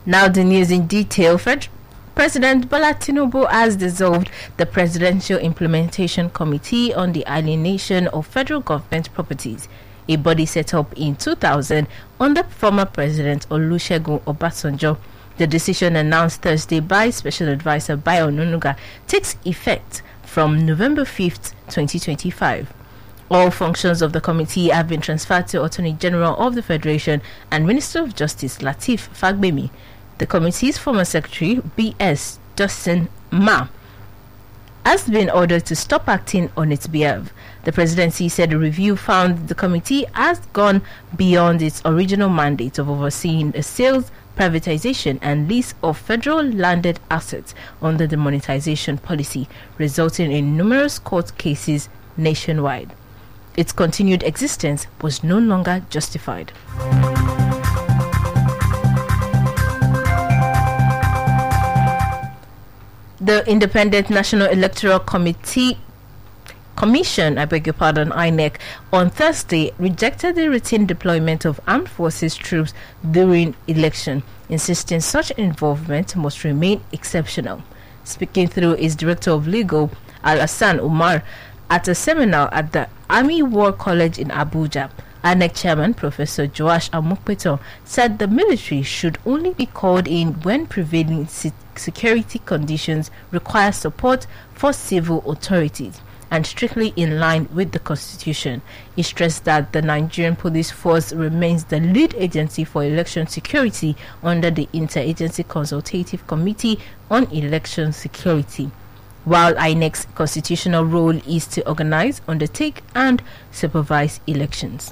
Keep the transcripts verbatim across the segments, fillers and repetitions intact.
Now the news in detail. Fed- President Bola Tinubu has dissolved the Presidential Implementation Committee on the Alienation of Federal Government Properties, a body set up in two thousand under former President Olusegun Obasanjo. The decision, announced Thursday by Special Advisor Bayo Onanuga, takes effect from November fifth, twenty twenty-five. All functions of the committee have been transferred to Attorney General of the Federation and Minister of Justice Lateef Fagbemi. The committee's former secretary, B S Dustin Ma, has been ordered to stop acting on its behalf. The presidency said a review found the committee has gone beyond its original mandate of overseeing the sales, privatization and lease of federal landed assets under the monetization policy, resulting in numerous court cases nationwide. Its continued existence was no longer justified. The Independent National Electoral Committee Commission, I beg your pardon, I N E C, on Thursday rejected the routine deployment of armed forces troops during election, insisting such involvement must remain exceptional. Speaking through its Director of Legal, Al-Hassan Umar, at a seminar at the Army War College in Abuja, I N E C Chairman Professor Joash Amokpeto said the military should only be called in when prevailing se- security conditions require support for civil authorities and strictly in line with the Constitution. He stressed that the Nigerian Police Force remains the lead agency for election security under the Interagency Consultative Committee on Election Security, while I N E C's constitutional role is to organize, undertake, and supervise elections.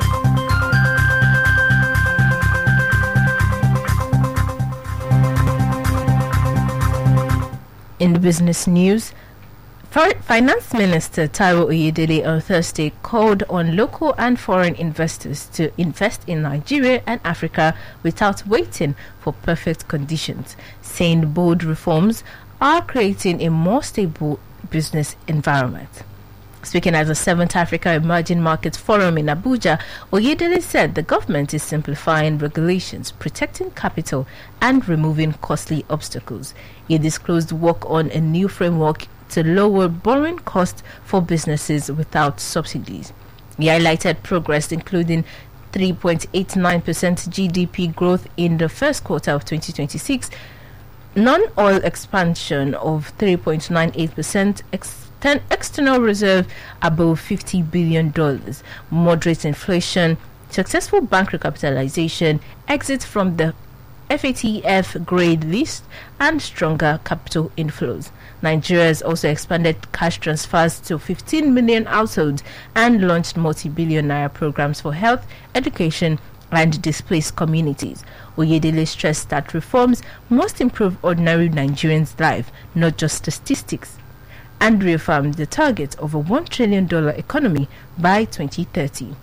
In the business news, Finance Minister Taiwo Oyedele on Thursday called on local and foreign investors to invest in Nigeria and Africa without waiting for perfect conditions, saying bold reforms are creating a more stable business environment. Speaking at the seventh Africa Emerging Markets Forum in Abuja, Oyedele said the government is simplifying regulations, protecting capital, and removing costly obstacles. He disclosed work on a new framework to lower borrowing costs for businesses without subsidies. He highlighted progress, including three point eight nine percent G D P growth in the first quarter of twenty twenty-six, non-oil expansion of three point nine eight percent, ex- external reserve above fifty billion dollars, moderate inflation, successful bank recapitalization, exit from the F A T F grade list, and stronger capital inflows. Nigeria has also expanded cash transfers to fifteen million households and launched multi-billion naira programs for health, education, and displaced communities. Oyedele stressed that reforms must improve ordinary Nigerians' life, not just statistics, and reaffirmed the target of a one trillion dollars economy by twenty thirty.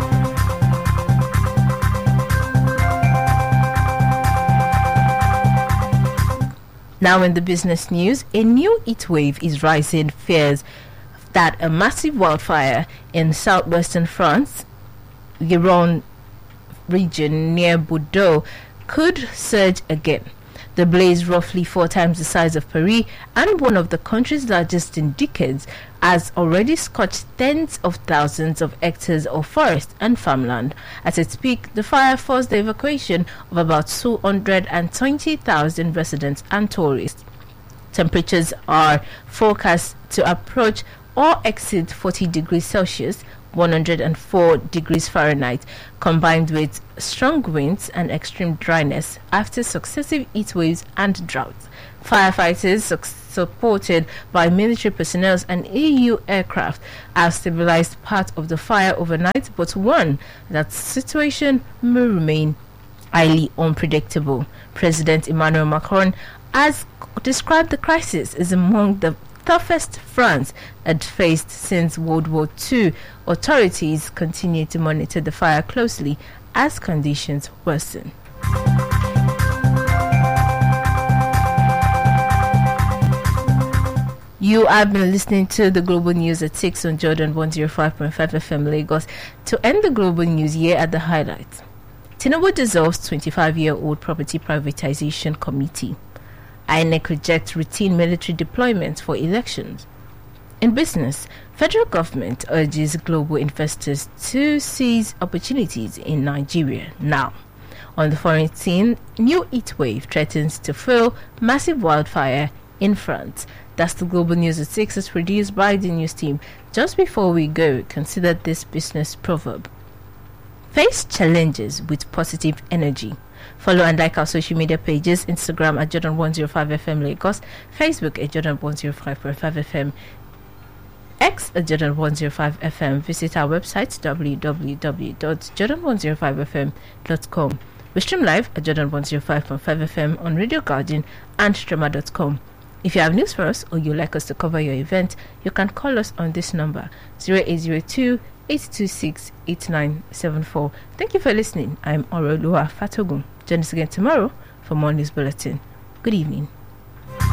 Now in the business news, a new heat wave is rising fears that a massive wildfire in southwestern France, Gironde region near Bordeaux, could surge again. The blaze, roughly four times the size of Paris and one of the country's largest in decades, has already scorched tens of thousands of hectares of forest and farmland. At its peak, the fire forced the evacuation of about two hundred twenty thousand residents and tourists. Temperatures are forecast to approach or exceed forty degrees Celsius, one hundred four degrees Fahrenheit, combined with strong winds and extreme dryness after successive heat waves and droughts. Firefighters, su- supported by military personnel and E U aircraft, have stabilized part of the fire overnight, but warn that the situation may remain highly unpredictable. President Emmanuel Macron has described the crisis as among the toughest France had faced since World War Two. Authorities continue to monitor the fire closely as conditions worsen. You have been listening to the Global News at six on Jordan one oh five point five F M Lagos. To end the Global News, here are the highlights. Tinubu dissolves twenty-five-year-old property privatization committee. I N E C rejects routine military deployment for elections. In business, federal government urges global investors to seize opportunities in Nigeria now. On the foreign scene, new heat wave threatens to fuel massive wildfire in France. That's the Global News at six is produced by the news team. Just before we go, consider this business proverb. Face challenges with positive energy. Follow and like our social media pages, Instagram at Jordan one oh five F M Lagos, Facebook at Jordan one oh five point five F M, X at Jordan one oh five F M. Visit our website w w w dot jordan one oh five f m dot com. We stream live at Jordan one oh five point five F M on Radio Guardian and streamer dot com. If you have news for us or you'd like us to cover your event, you can call us on this number zero eight zero two, eight two six, eight nine seven four. Thank you for listening. I'm Orolua Fatogun. Join us again tomorrow for more news bulletin. Good evening.